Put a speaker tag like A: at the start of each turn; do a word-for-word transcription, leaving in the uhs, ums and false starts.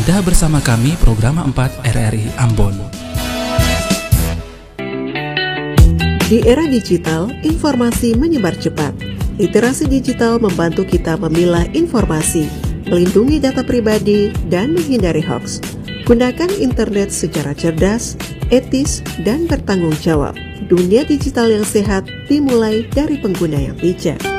A: Anda bersama kami Program empat R R I Ambon.
B: Di era digital, informasi menyebar cepat. Literasi digital membantu kita memilah informasi, melindungi data pribadi, dan menghindari hoaks. Gunakan internet secara cerdas, etis, dan bertanggung jawab. Dunia digital yang sehat dimulai dari pengguna yang bijak.